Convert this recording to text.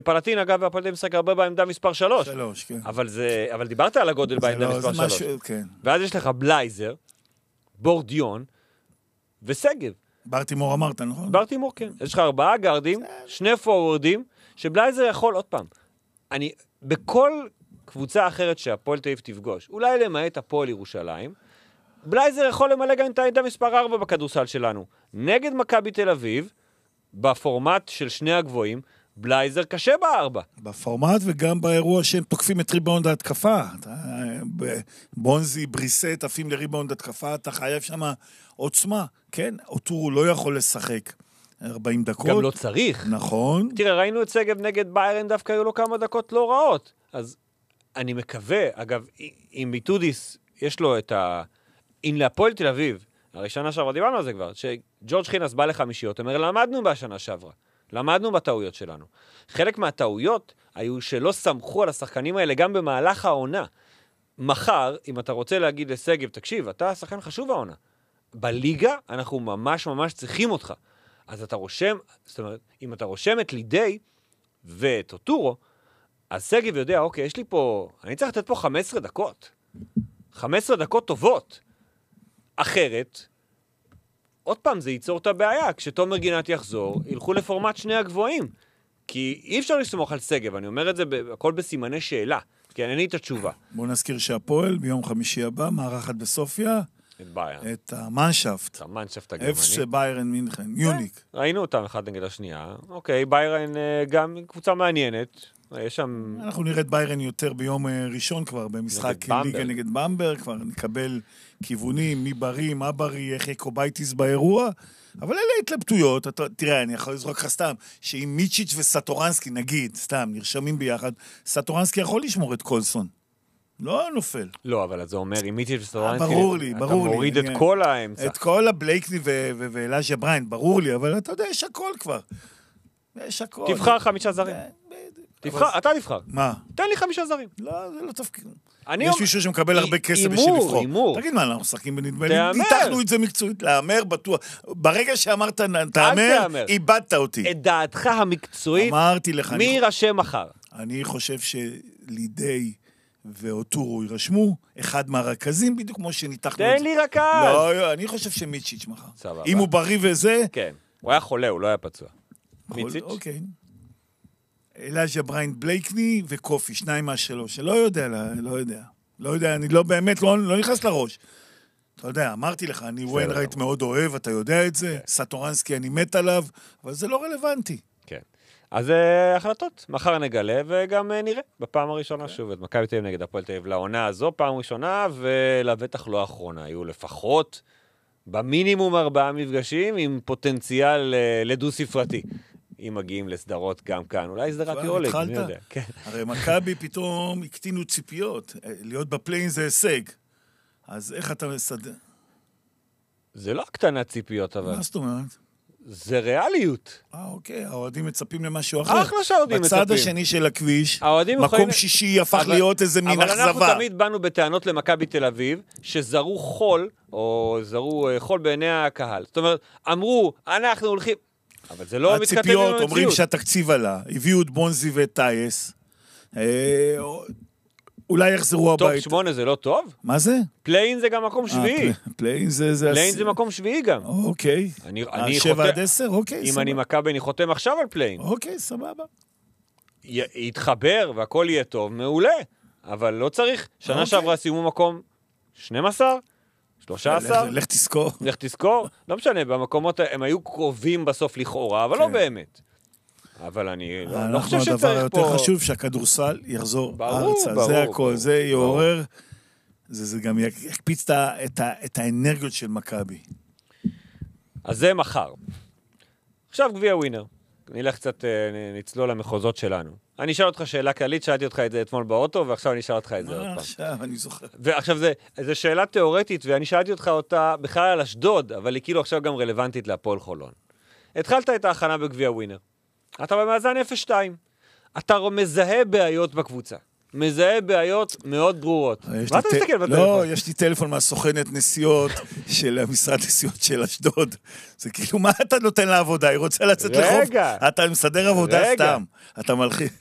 פלטין, אגב, הפועל תל אביב משחק הרבה בעמדה מספר 3. 3, כן. אבל דיברת על הגודל בעמדה מספר 3. כן. ואז יש לך בלייזר, בורדיון ושגב. ברטימור אמרת, נכון? ברטימור, כן. יש לך 4 גארדים, 2 פורורדים, שבלייזר יכול עוד פעם. בכל קבוצה אחרת שהפועל תל אביב תפגוש, אולי למעט הפועל ירושלים, בלייזר יכול למלא גם את העמדה מספר 4 בכדורסל שלנו. נגד מכבי תל אביב, בפורמט של שני הגבוהים, בלייזר קשה ב4. בפורמט וגם באירוע שהם תוקפים את ריבאונד ההתקפה. בונזי, בריסט, עפים לריבאונד התקפה, אתה חייב שם עוצמה. כן, אוטורו לא יכול לשחק 40 דקות. גם לא צריך. נכון. תראה, ראינו את סגב נגד ביירן, דווקא היו לו כמה דקות לא רעות. אז אני מקווה, אגב, אם מיטודיס יש לו את אם להפועל תל אביב, הראשונה שעברה, דיברנו על זה כבר, שג'ורג' חינס בא לחמישיות, אומר, למדנו בשנה שעברה. למדנו בטעויות שלנו. חלק מהטעויות היו שלא סמכו על השחקנים האלה גם במהלך העונה. מחר, אם אתה רוצה להגיד לסגב, תקשיב, אתה שחקן חשוב העונה. בליגה אנחנו ממש ממש צריכים אותך. אז אתה רושם, זאת אומרת, אם אתה רושם את לידי ואת אוטורו, אז סגב יודע, אוקיי, יש לי פה, אני צריך לתת פה 15 דקות. 15 דקות טובות. אחרת, עוד פעם, זה ייצור את הבעיה. כשתומר גינת יחזור, ילכו לפורמט שני הגבוהים. כי אי אפשר לסמוך על סגב, אני אומר את זה הכל בסימני שאלה, כי אין לי את התשובה. בואו נזכיר שהפועל ביום חמישי הבא, מארחת בסופיה, את ביירן. את המנשפט. המנשפט הגרמני. FC ביירן מינכן, יוניק. ראינו אותם אחד נגד השנייה. אוקיי, ביירן גם קבוצה מעניינת. יש שם... אנחנו נראה את ביירן יותר ביום ראשון כבר, במשחק ליגה נגד במברג, כבר נקבל כיוונים, מי בריא, מה בריא, איך יקובייטיס באירוע, אבל אלה התלבטויות, תראה, אני יכול לזרוק לך סתם, שאם מיצ'יץ' וסטורנסקי, נגיד, סתם, נרשמים ביחד, סטורנסקי יכול לשמור את קולסון. לא נופל. לא, אבל זה אומר, עם מיצ'יץ' וסטורנסקי, ברור לי. אתה מוריד את כל האמצע. את כל הבלייקני ואלאז'ה בריין, ברור לי, אבל אתה יודע, יש הכל כבר. יש הכל. תבחר 5 זרים. אתה תבחר. מה? תן לי 5 זרים. לא, זה לא תפקיד. יש מישהו שמקבל הרבה כסף בשביל לבחור. תגיד מה, אנחנו משחקים בנדמה לי. ניתחנו את זה מקצועית, לאמר בטוח. ברגע שאמרת תאמר, איבדת אותי. את דעתך המקצועית, אמרתי לך. מי יירשם מחר? אני חושב שלידי ואוטורו יירשמו, אחד מהרכזים, בדיוק כמו שניתחנו את זה. תן לי רכז. לא, אני חושב שמיצ'יץ' מחר. סבבה. אם הוא בריא וזה... כן. הוא היה חולה, הוא לא היה פצוע. מיצ'יץ'? אוקיי. אלאז'ה בריין בלייקני וקופי, 2 מה-3. לא יודע, אני לא באמת, לא נכנס לראש. אתה יודע, אמרתי לך, אני וויינרייט מאוד אוהב, אתה יודע את זה, סטורנסקי אני מת עליו, אבל זה לא רלוונטי. כן. אז החלטות, מחר נגלה, וגם נראה בפעם הראשונה שוב, את מכבי תל אביב נגד הפועל תל אביב לעונה הזו, פעם ראשונה, ולבטח לא האחרונה. היו לפחות במינימום 4 מפגשים עם פוטנציאל לדו ספרתי. אם מגיעים לסדרות גם כאן, אולי סדרת יורליג, מי יודע. הרי מכבי פתאום הקטינו ציפיות, להיות בפליין זה הישג. אז איך אתה מסדר? זה לא הקטנת ציפיות, אבל... מה זאת אומרת? זה ריאליות. אוקיי, האוהדים מצפים למשהו אחר. אחלה שהאוהדים מצפים. בצד השני של הכביש, מקום שישי הפך להיות איזה מין אכזבה. אבל אנחנו תמיד באנו בטענות למכבי תל אביב, שזרו חול, או זרו חול בעיני הקהל. זאת אומרת, אמרו, אנחנו הולכים... אבל זה לא מתכתב עם המציאות. הציפיות אומרים שהתקציב עלה, הביאו את בונזי ואת טייס, אולי יחזרו הביתה. טופ 8 זה לא טוב? מה זה? פליין זה גם מקום שביעי. פליין זה מקום שביעי גם. אוקיי. 7 עד 10? אוקיי. אם אני מכבי, אני חותם עכשיו על פליין. אוקיי, סבבה. יתחבר והכל יהיה טוב, מעולה. אבל לא צריך. שנה שעברה סיימו מקום 12? 13? לך תזכור. לך תזכור. לא משנה, במקומות הם היו קרובים בסוף לכאורה, אבל לא באמת. אבל אני לא חושב שצריך פה... הדבר יותר חשוב שהכדורסל יחזור ארצה. זה הכל, זה יעורר, זה גם יקפיץ את האנרגיות של מכבי. אז זה מחר. עכשיו גביע ווינר. נלך קצת, נצלול למחוזות שלנו. אני אשאל אותך שאלה כללית, שאלתי אותך את זה אתמול באוטו, ועכשיו אני אשאל אותך את זה עוד פעם. עכשיו, אני זוכר. ועכשיו זו שאלה תיאורטית, ואני שאלתי אותך אותה בכלל על אשדוד, אבל היא כאילו עכשיו גם רלוונטית להפועל חולון. התחלת את ההכנה בגביע ווינר. אתה במאזן 0-2. אתה מזהה בעיות בקבוצה. מזהה בעיות מאוד ברורות. מה אתה מסתכל בטלפון? לא, יש לי טלפון מהסוכנת נסיעות של המשרד נסיעות של אשדוד. זה כאילו, מה אתה נותן לעבודה? היא רוצה לצאת לחוף? אתה מסדר עבודה סתם. אתה מלחיץ.